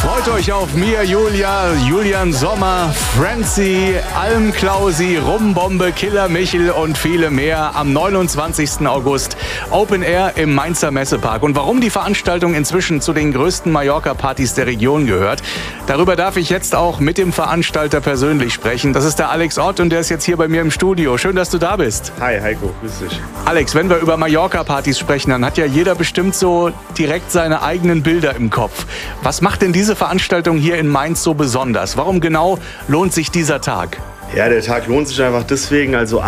Freut euch auf Mia Julia, Julian Sommer, Francie, Alm Klausi, Rumbombe, Killer Michel und viele mehr am 29. August Open Air im Mainzer Messepark. Und warum die Veranstaltung inzwischen zu den größten Mallorca-Partys der Region gehört, darüber darf ich jetzt auch mit dem Veranstalter persönlich sprechen. Das ist der Alex Ott und der ist jetzt hier bei mir im Studio. Schön, dass du da bist. Hi Heiko, grüß dich. Alex, wenn wir über Mallorca-Partys sprechen, dann hat ja jeder bestimmt so direkt seine eigenen Bilder im Kopf. Was macht denn diese Veranstaltung hier in Mainz so besonders? Warum genau lohnt sich dieser Tag? Ja, der Tag lohnt sich einfach deswegen, also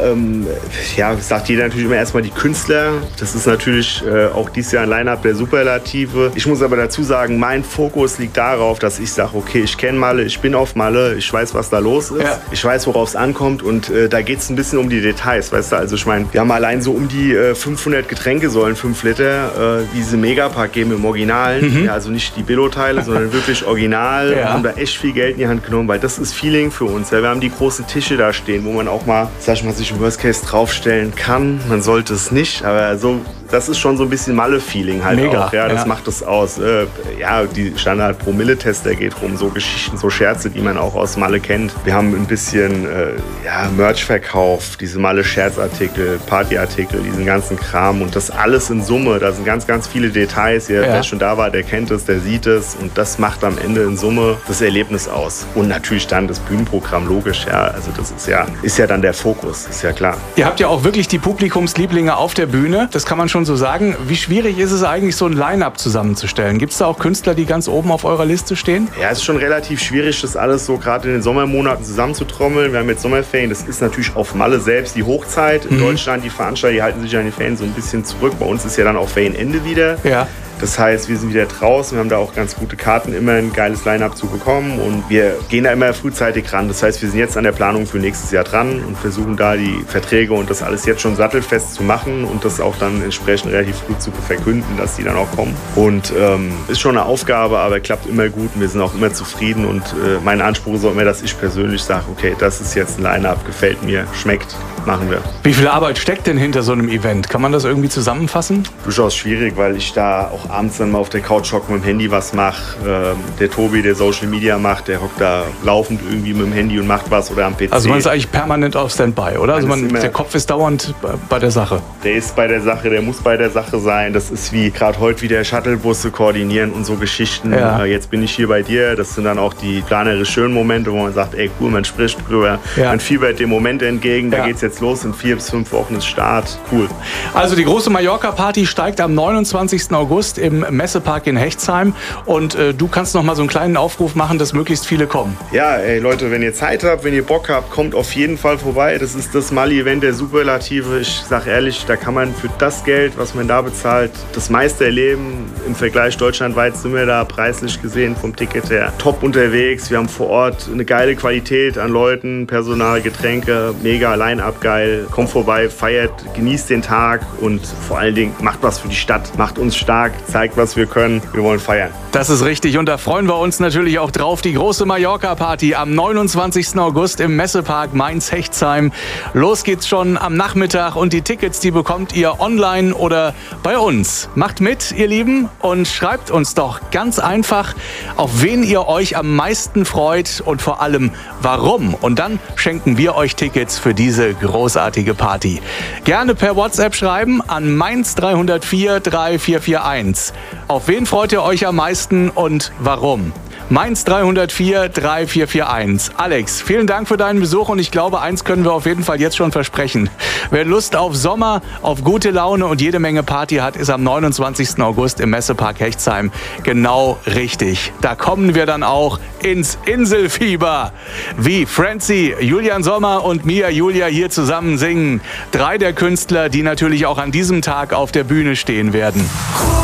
sagt jeder natürlich immer erstmal die Künstler. Das ist natürlich auch dieses Jahr ein Line-Up der Superlative. Ich muss aber dazu sagen, mein Fokus liegt darauf, dass ich sage, okay, ich kenne Malle, ich bin auf Malle, ich weiß, was da los ist. Ja. Ich weiß, worauf es ankommt und da geht es ein bisschen um die Details, weißt du. Also ich meine, wir haben allein so um die 500 Getränkesäulen, 5 Liter, diese Megapack geben im Originalen. Ja, also nicht die Billo-Teile, sondern wirklich original. Ja. Wir haben da echt viel Geld in die Hand genommen, weil das ist Feeling für uns. Ja, wir haben die großen Tische da stehen, wo man auch mal, sag ich mal, sich im Worst Case draufstellen kann. Man sollte es nicht, aber so, das ist schon so ein bisschen Malle-Feeling halt. Mega, auch. Ja, das macht es aus. Die Standard-Promille-Tester geht rum, so Geschichten, so Scherze, die man auch aus Malle kennt. Wir haben ein bisschen Merch-Verkauf, diese Malle-Scherzartikel, Partyartikel, diesen ganzen Kram und das alles in Summe. Da sind ganz, ganz viele Details. Wer schon da war, der kennt es, der sieht es und das macht am Ende in Summe das Erlebnis aus. Und natürlich dann das Bühnenprogramm, logisch. Ja, also das ist ja dann der Fokus, ist ja klar. Ihr habt ja auch wirklich die Publikumslieblinge auf der Bühne, das kann man schon so sagen. Wie schwierig ist es eigentlich, so ein Line-Up zusammenzustellen? Gibt es da auch Künstler, die ganz oben auf eurer Liste stehen? Ja, es ist schon relativ schwierig, das alles so gerade in den Sommermonaten zusammenzutrommeln. Wir haben jetzt Sommerferien, das ist natürlich auf Malle selbst die Hochzeit. In Deutschland, die Veranstalter, die halten sich an den Ferien so ein bisschen zurück. Bei uns ist ja dann auch Ferienende wieder. Ja. Das heißt, wir sind wieder draußen, wir haben da auch ganz gute Karten, immer ein geiles Line-Up zu bekommen und wir gehen da immer frühzeitig ran. Das heißt, wir sind jetzt an der Planung für nächstes Jahr dran und versuchen da die Verträge und das alles jetzt schon sattelfest zu machen und das auch dann entsprechend relativ früh zu verkünden, dass die dann auch kommen. Und ist schon eine Aufgabe, aber klappt immer gut und wir sind auch immer zufrieden und mein Anspruch ist auch immer, dass ich persönlich sage, okay, das ist jetzt ein Line-Up, gefällt mir, schmeckt, machen wir. Wie viel Arbeit steckt denn hinter so einem Event? Kann man das irgendwie zusammenfassen? Durchaus schwierig, weil ich da auch abends dann mal auf der Couch hocke, mit dem Handy was mache. Der Tobi, der Social Media macht, der hockt da laufend irgendwie mit dem Handy und macht was oder am PC. Also man ist eigentlich permanent auf Standby, oder? Also der Kopf ist dauernd bei der Sache. Der ist bei der Sache, der muss bei der Sache sein. Das ist wie gerade heute wieder Shuttlebusse koordinieren und so Geschichten. Ja. Jetzt bin ich hier bei dir. Das sind dann auch die planerisch schönen Momente, wo man sagt, ey cool, man spricht drüber, man fiebert dem Moment entgegen. Da geht's jetzt los, in 4 bis 5 Wochen ist Start. Cool. Also die große Mallorca-Party steigt am 29. August im Messepark in Hechtsheim und du kannst noch mal so einen kleinen Aufruf machen, dass möglichst viele kommen. Ja, ey Leute, wenn ihr Zeit habt, wenn ihr Bock habt, kommt auf jeden Fall vorbei. Das ist das Malle-Event der Superlative. Ich sag ehrlich, da kann man für das Geld, was man da bezahlt, das meiste erleben. Im Vergleich deutschlandweit sind wir da preislich gesehen vom Ticket her top unterwegs. Wir haben vor Ort eine geile Qualität an Leuten, Personal, Getränke, mega Line-Up geil. Kommt vorbei, feiert, genießt den Tag und vor allen Dingen macht was für die Stadt, macht uns stark, zeigt, was wir können. Wir wollen feiern. Das ist richtig und da freuen wir uns natürlich auch drauf. Die große Mallorca-Party am 29. August im Messepark Mainz-Hechtsheim. Los geht's schon am Nachmittag und die Tickets, die bekommt ihr online oder bei uns. Macht mit, ihr Lieben, und schreibt uns doch ganz einfach, auf wen ihr euch am meisten freut und vor allem warum. Und dann schenken wir euch Tickets für diese großartige Party. Gerne per WhatsApp schreiben an Mainz 304 3441. Auf wen freut ihr euch am meisten und warum? Mainz 304 3441. Alex, vielen Dank für deinen Besuch und ich glaube, eins können wir auf jeden Fall jetzt schon versprechen. Wer Lust auf Sommer, auf gute Laune und jede Menge Party hat, ist am 29. August im Messepark Hechtsheim genau richtig. Da kommen wir dann auch ins Inselfieber. Wie Francie, Julian Sommer und Mia Julia hier zusammen singen. 3 der Künstler, die natürlich auch an diesem Tag auf der Bühne stehen werden.